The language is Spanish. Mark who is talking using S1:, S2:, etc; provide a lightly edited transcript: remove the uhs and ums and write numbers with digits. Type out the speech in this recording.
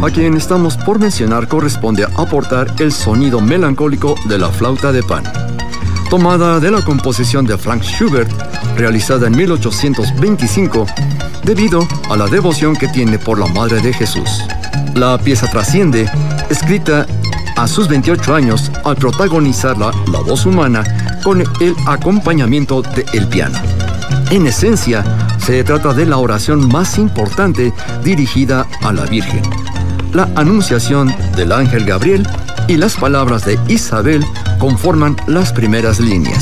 S1: A quien estamos por mencionar corresponde aportar el sonido melancólico de la flauta de Pan, tomada de la composición de Franz Schubert, realizada en 1825, debido a la devoción que tiene por la Madre de Jesús. La pieza trasciende, escrita a sus 28 años, al protagonizarla la voz humana con el acompañamiento del piano. En esencia, se trata de la oración más importante dirigida a la Virgen. La anunciación del ángel Gabriel y las palabras de Isabel conforman las primeras líneas.